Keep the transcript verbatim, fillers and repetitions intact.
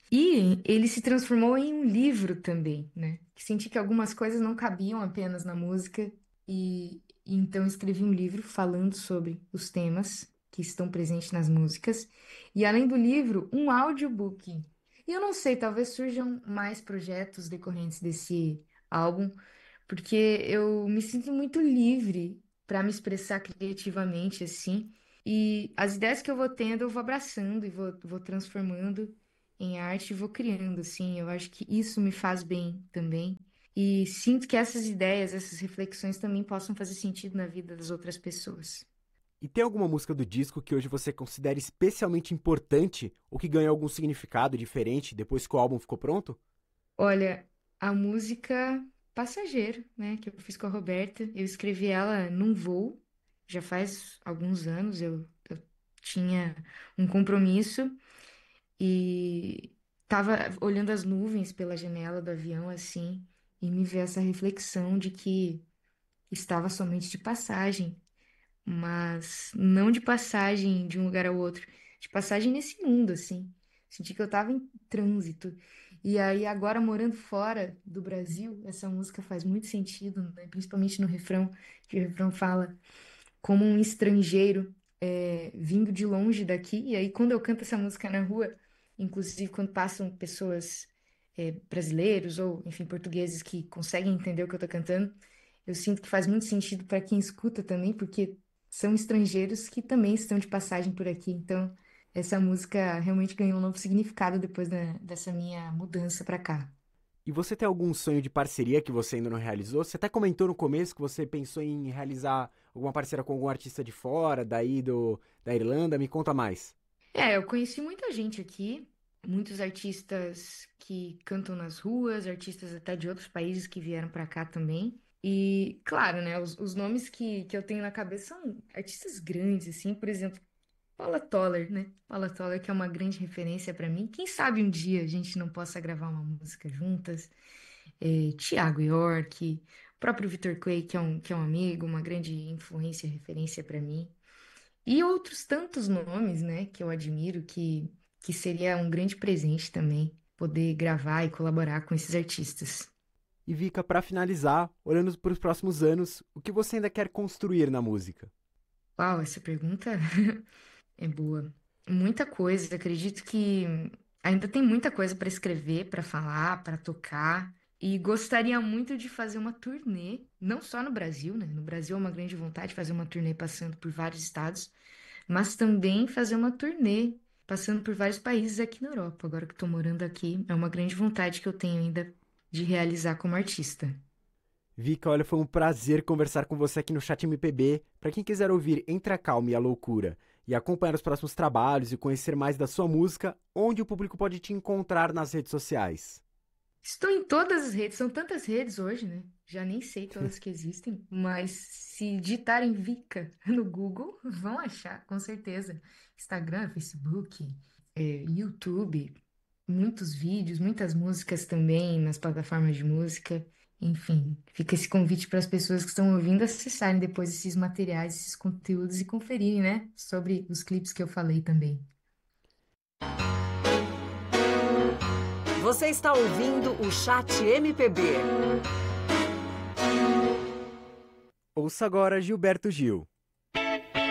E ele se transformou em um livro também, né? Que senti que algumas coisas não cabiam apenas na música e, e então escrevi um livro falando sobre os temas que estão presentes nas músicas e além do livro, um audiobook. E eu não sei, talvez surjam mais projetos decorrentes desse álbum, porque eu me sinto muito livre para me expressar criativamente assim. E as ideias que eu vou tendo, eu vou abraçando e vou, vou transformando em arte e vou criando, assim. Eu acho que isso me faz bem também. E sinto que essas ideias, essas reflexões também possam fazer sentido na vida das outras pessoas. E tem alguma música do disco que hoje você considera especialmente importante ou que ganhou algum significado diferente depois que o álbum ficou pronto? Olha, a música Passageiro, né, que eu fiz com a Roberta, eu escrevi ela num voo, já faz alguns anos, eu, eu tinha um compromisso e tava olhando as nuvens pela janela do avião assim, e me veio essa reflexão de que estava somente de passagem, mas não de passagem de um lugar ao outro, de passagem nesse mundo, assim. Senti que eu tava em trânsito. E aí, agora morando fora do Brasil, essa música faz muito sentido, né? Principalmente no refrão, que o refrão fala como um estrangeiro é, vindo de longe daqui. E aí, quando eu canto essa música na rua, inclusive quando passam pessoas é, brasileiros ou, enfim, portugueses que conseguem entender o que eu tô cantando, eu sinto que faz muito sentido para quem escuta também, porque são estrangeiros que também estão de passagem por aqui. Então, essa música realmente ganhou um novo significado depois da- dessa minha mudança para cá. E você tem algum sonho de parceria que você ainda não realizou? Você até comentou no começo que você pensou em realizar alguma parceria com algum artista de fora, daí do, da Irlanda. Me conta mais. É, eu conheci muita gente aqui, muitos artistas que cantam nas ruas, artistas até de outros países que vieram para cá também. E, claro, né, os, os nomes que, que eu tenho na cabeça são artistas grandes, assim, por exemplo, Paula Toller, né? Paula Toller, que é uma grande referência para mim. Quem sabe um dia a gente não possa gravar uma música juntas. É, Thiago York, o próprio Vitor Clay, que é um, que é um amigo, uma grande influência, referência para mim. E outros tantos nomes, né, que eu admiro, que, que seria um grande presente também poder gravar e colaborar com esses artistas. E Vika, para finalizar, olhando para os próximos anos, o que você ainda quer construir na música? Uau, essa pergunta é boa. Muita coisa, acredito que ainda tem muita coisa para escrever, para falar, para tocar. E gostaria muito de fazer uma turnê, não só no Brasil, né? No Brasil é uma grande vontade fazer uma turnê passando por vários estados, mas também fazer uma turnê passando por vários países aqui na Europa. Agora que estou morando aqui, é uma grande vontade que eu tenho ainda de realizar como artista. Vika, olha, foi um prazer conversar com você aqui no Chat M P B. Para quem quiser ouvir Entre a Calma e a Loucura e acompanhar os próximos trabalhos e conhecer mais da sua música, onde o público pode te encontrar nas redes sociais? Estou em todas as redes, são tantas redes hoje, né? Já nem sei todas que existem, mas se digitarem Vika no Google, vão achar, com certeza. Instagram, Facebook, é, YouTube, muitos vídeos, muitas músicas também nas plataformas de música. Enfim, fica esse convite para as pessoas que estão ouvindo acessarem depois esses materiais, esses conteúdos e conferirem, né? Sobre os clipes que eu falei também. Você está ouvindo o Chat M P B. Ouça agora Gilberto Gil.